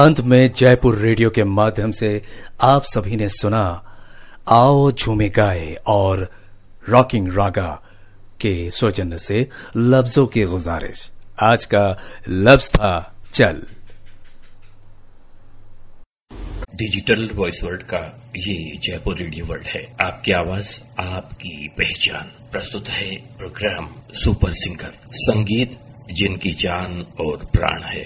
अंत में जयपुर रेडियो के माध्यम से आप सभी ने सुना आओ झूमे गाए और रॉकिंग रागा के सौजन्य से लफ्जों की गुजारिश। आज का लफ्ज था चल। डिजिटल वॉइस वर्ल्ड का ये जयपुर रेडियो वर्ल्ड है। आपकी आवाज, आपकी पहचान। प्रस्तुत है प्रोग्राम सुपर सिंगर। संगीत जिनकी जान और प्राण है,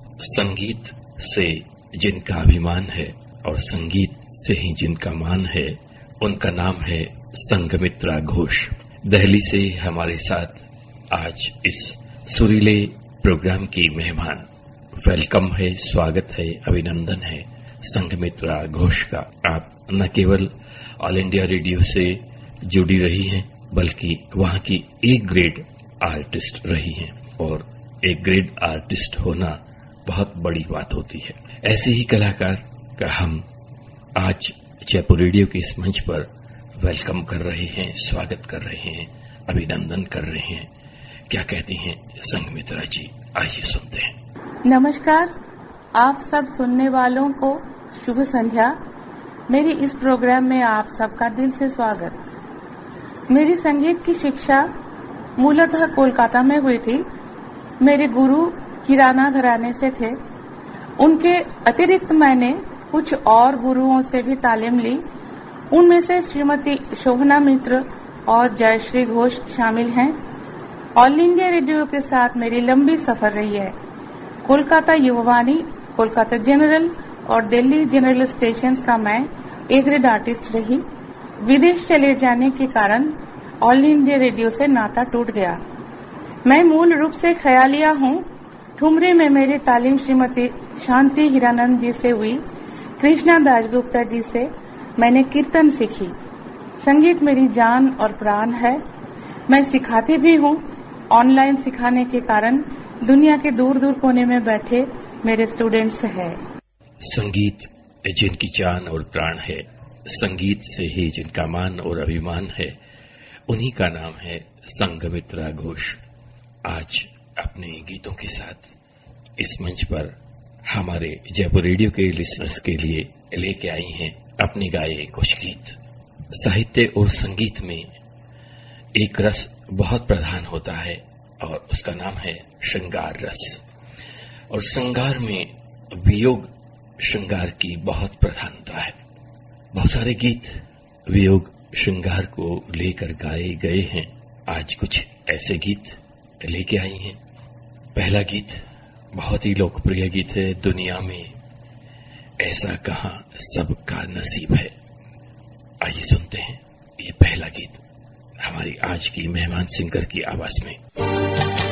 संगीत से जिनका अभिमान है और संगीत से ही जिनका मान है, उनका नाम है संघमित्रा घोष। दिल्ली से हमारे साथ आज इस सुरीले प्रोग्राम की मेहमान। वेलकम है, स्वागत है, अभिनंदन है संघमित्रा घोष का। आप न केवल ऑल इंडिया रेडियो से जुड़ी रही हैं, बल्कि वहां की ए ग्रेड आर्टिस्ट रही हैं, और एक ग्रेड आर्टिस्ट होना बहुत बड़ी बात होती है। ऐसे ही कलाकार का हम आज जयपुर रेडियो के इस मंच पर वेलकम कर रहे हैं, स्वागत कर रहे हैं, अभिनंदन कर रहे हैं। क्या कहती हैं संघमित्रा जी, आइए सुनते हैं। नमस्कार, आप सब सुनने वालों को शुभ संध्या। मेरी इस प्रोग्राम में आप सबका दिल से स्वागत। मेरी संगीत की शिक्षा मूलतः कोलकाता में हुई थी। मेरे गुरु किराना घराने से थे। उनके अतिरिक्त मैंने कुछ और गुरुओं से भी तालीम ली। उनमें से श्रीमती शोभना मित्र और जयश्री घोष शामिल हैं। ऑल इंडिया रेडियो के साथ मेरी लंबी सफर रही है। कोलकाता युववाणी, कोलकाता जनरल और दिल्ली जनरल स्टेशंस का मैं ए ग्रेड आर्टिस्ट रही। विदेश चले जाने के कारण ऑल इंडिया रेडियो से नाता टूट गया। मैं मूल रूप से ख्यालिया हूँ। ठुमरी में मेरी तालीम श्रीमती शांति हीरानंद जी से हुई। कृष्णा दासगुप्ता जी से मैंने कीर्तन सीखी। संगीत मेरी जान और प्राण है। मैं सिखाती भी हूँ। ऑनलाइन सिखाने के कारण दुनिया के दूर दूर कोने में बैठे मेरे स्टूडेंट्स हैं। संगीत जिनकी जान और प्राण है, संगीत से ही जिनका मान और अभिमान है, उन्हीं का नाम है संघमित्रा घोष। आज अपने गीतों के साथ इस मंच पर हमारे जयपुर रेडियो के लिसनर्स के लिए लेके आई हैं अपने गाए कुछ गीत। साहित्य और संगीत में एक रस बहुत प्रधान होता है और उसका नाम है श्रृंगार रस। और श्रृंगार में वियोग श्रृंगार की बहुत प्रधानता है। बहुत सारे गीत वियोग श्रृंगार को लेकर गाए गए हैं। आज कुछ ऐसे गीत लेके आई हैं। पहला गीत बहुत ही लोकप्रिय गीत है, दुनिया में ऐसा कहां सबका नसीब है। आइए सुनते हैं ये पहला गीत हमारी आज की मेहमान सिंगर की आवाज में।